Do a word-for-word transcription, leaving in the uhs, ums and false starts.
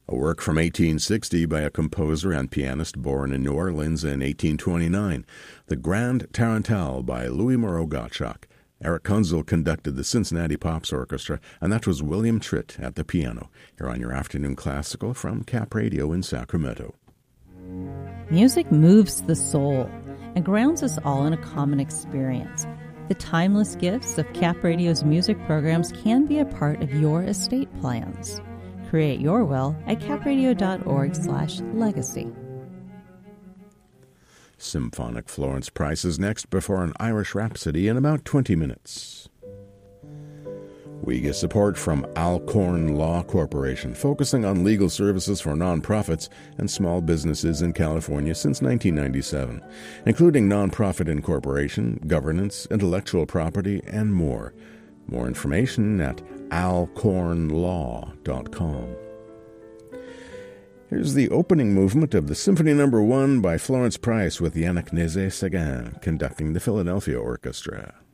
a work from eighteen sixty by a composer and pianist born in New Orleans in eighteen twenty-nine, The Grand Tarantelle by Louis Moreau Gottschalk. Eric Kunzel conducted the Cincinnati Pops Orchestra, and that was William Tritt at the piano, here on your Afternoon Classical from Cap Radio in Sacramento. Music moves the soul and grounds us all in a common experience. The timeless gifts of Cap Radio's music programs can be a part of your estate plans. Create your will at capradio.org slash legacy. Symphonic Florence Price is next before an Irish Rhapsody in about twenty minutes. We get support from Alcorn Law Corporation, focusing on legal services for nonprofits and small businesses in California since nineteen ninety-seven, including nonprofit incorporation, governance, intellectual property, and more. More information at alcorn law dot com. Here's the opening movement of the Symphony Number One by Florence Price with Yannick Nézet-Séguin conducting the Philadelphia Orchestra.